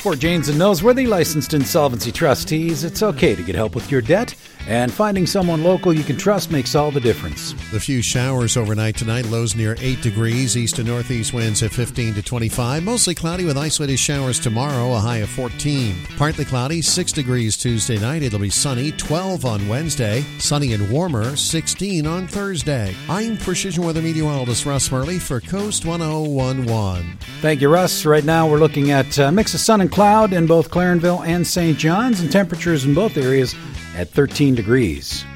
Fort Janes and Noseworthy, licensed insolvency trustees. It's okay to get help with your debt, and finding someone local you can trust makes all the difference. A few showers overnight tonight, lows near 8 degrees, east to northeast winds at 15 to 25. Mostly cloudy with isolated showers tomorrow, a high of 14. Partly cloudy, 6 degrees Tuesday night. It'll be sunny, 12 on Wednesday. Sunny and warmer, 16 on Thursday. I'm Precision Weather Meteorologist Russ Murley for Coast 1011. Thank you, Russ. Right now we're looking at a mix of sun and cloud in both Clarenville and St. John's, and temperatures in both areas at 13 degrees.